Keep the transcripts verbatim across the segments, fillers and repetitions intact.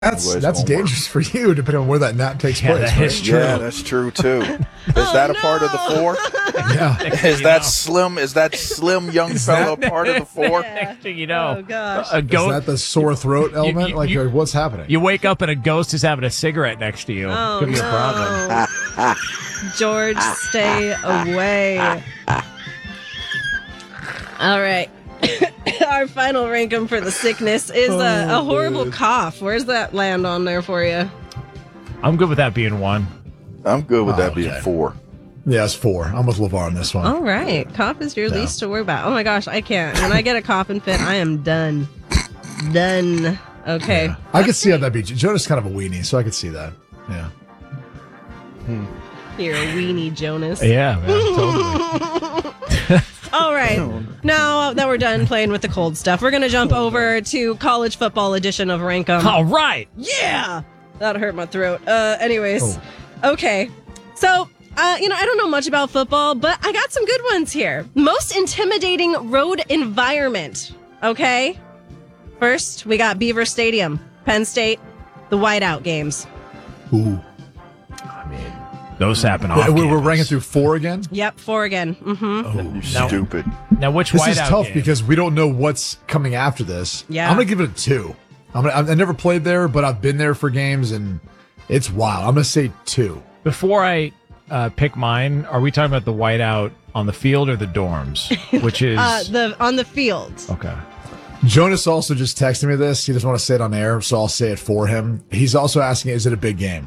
That's that's dangerous for you, depending on where that nap takes yeah, place. That right? is true. Yeah, that's true too. Is oh, that a no. part of the four? Yeah. Is that slim? Is that slim young fellow part of the four? Yeah. Next thing you know, Oh, gosh. a ghost. Is that the sore throat element? you- like, you- what's happening? You wake up and a ghost is having a cigarette next to you. Oh, Could be a problem. no. George, stay away. All right. Our final rankum for the sickness is a, a horrible cough. Where's that land on there for you? I'm good with that being one. I'm good with Oh, that being okay. four. Yeah, it's four. I'm with LeVar on this one. All right. Cough is your Yeah. least to worry about. Oh my gosh, I can't. When I get a coughing fit, I am done. Done. Okay. Yeah. I could see how that'd be. Jonah's kind of a weenie, so I could see that. Yeah. You're a weenie, Jonas. Yeah, man, totally. All right. Now that we're done playing with the cold stuff, we're going to jump over to college football edition of Rankum. All right. Yeah. That hurt my throat. Uh, anyways. Oh. Okay. So, uh, you know, I don't know much about football, but I got some good ones here. Most intimidating road environment. Okay. First, we got Beaver Stadium, Penn State, the whiteout games. Ooh. I mean, those happen Yeah, off we're, we're campus. ranking through four again? Yep, four again. Mm-hmm. Oh, You No. stupid. Now, which This whiteout is tough game? because we don't know what's coming after this. Yeah. I'm going to give it a two. I'm gonna, I never played there, but I've been there for games, and it's wild. I'm going to say two. Before I uh, pick mine, are we talking about the whiteout on the field or the dorms? Which is Uh, the on the field. okay. Jonas also just texted me this. He doesn't want to say it on air, so I'll say it for him. He's also asking, is it a big game?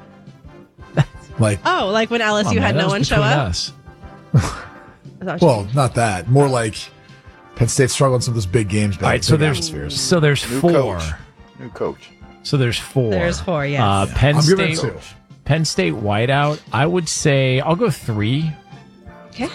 Like, Oh, like when L S U Oh, had man, that no was one show between up? us. I thought you- well, not that. More like Penn State struggled in some of those big games. All right, so there's so there's New four. coach. New coach. So there's four. There's four, yes. Uh, Penn I'm giving it State. two. Penn State whiteout. I would say I'll go three. Okay.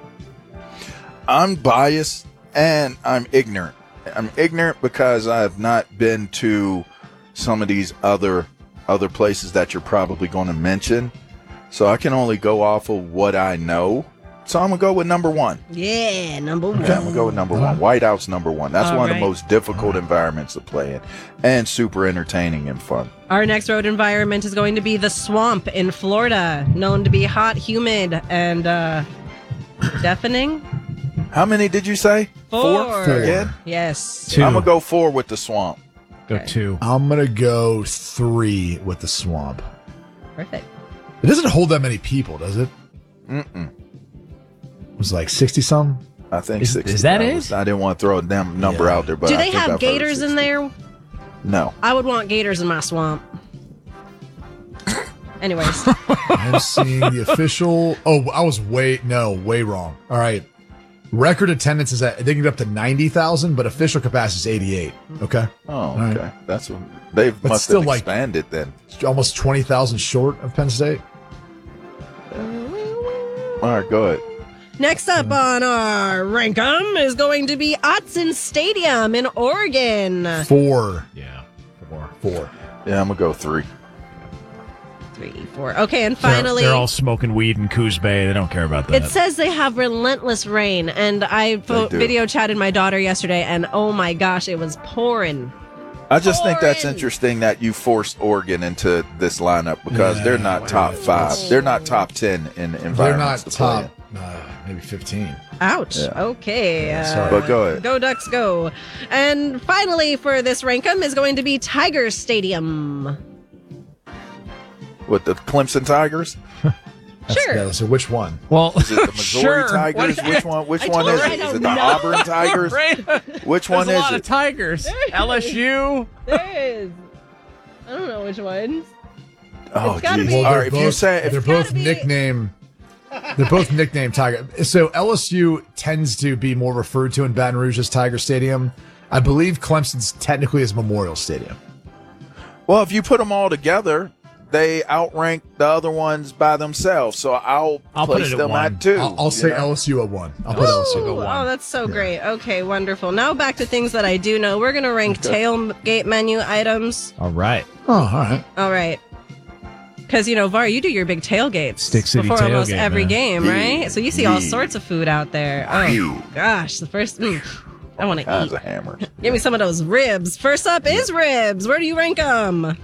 I'm biased and I'm ignorant. I'm ignorant because I have not been to some of these other other places that you're probably going to mention. So I can only go off of what I know. So I'm going to go with number one. Yeah, number one. Okay, I'm going to go with number one. Whiteout's number one. That's All one of right. the most difficult environments to play in and super entertaining and fun. Our next road environment is going to be the swamp in Florida, known to be hot, humid, and uh, deafening. How many did you say? Four. Four. Again? Yes. Two. I'm going to go four with the swamp. Go Okay. two. I'm going to go three with the swamp. Perfect. It doesn't hold that many people, does it? Mm-mm. It was like sixty some. I think Is- sixty. is that I it? was- I didn't want to throw a damn number Yeah. out there, but Do I they think have I've heard gators in sixty. there? No. I would want gators in my swamp. Anyways. I'm seeing the official. Oh, I was way no, way wrong. All right. Record attendance is at, they can get up to ninety thousand, but official capacity is eighty-eight. Okay. Oh, right. okay. That's what they But must still, have like- expanded then. It's almost twenty thousand short of Penn State. All right, go ahead. Next up on our Rankum is going to be Autzen Stadium in Oregon. Four. Yeah. Four. Four. Yeah, I'm gonna go three. Three, four. Okay, and They're- finally, they're, all smoking weed in Coos Bay. They don't care about that. it says they have relentless rain. And I fo- do. video chatted my daughter yesterday, and oh my gosh, it was pouring. I just think that's Oregon. interesting that you forced Oregon into this lineup because Yeah, they're not top five. They're not top ten in They're environments not to play top. Uh, maybe fifteen. Ouch. Yeah. Okay. Yeah, uh, sorry. But go ahead. Go Ducks, go. And finally, for this Rankum is going to be Tiger Stadium. in. With the Clemson Tigers, That's, Sure. Yeah, so which one? well, is it the Missouri sure. Tigers? What- Which one? Which I one told is her I it? Is don't it the know. Auburn Tigers? Right? Which one There's a is lot it? of Tigers. L S U. There is. I don't know which ones. Oh, It's gotta geez. be- All they're right, if both, you say they're if, both gotta be- nickname. They're both nickname Tiger. So L S U tends to be more referred to in Baton Rouge as Tiger Stadium. I believe Clemson's technically is Memorial Stadium. well, if you put them all together, they outrank the other ones by themselves. So I'll, I'll put place it at them one. at two. I'll, I'll you say know? L S U at one. I'll put L S U. Ooh, one. oh, that's so great. Okay, wonderful. Now back to things that I do know. We're going to rank tailgate menu items. All right. Oh, all right. All right. Because, you know, Var, you do your big tailgates Stick City before almost tailgate, every man. game, Yeah. right? So you see all Yeah. sorts of food out there. Oh, gosh. The first... Mm. I want to Kinds eat. of hammers. Give me some of those ribs. First up is ribs. Where do you rank them?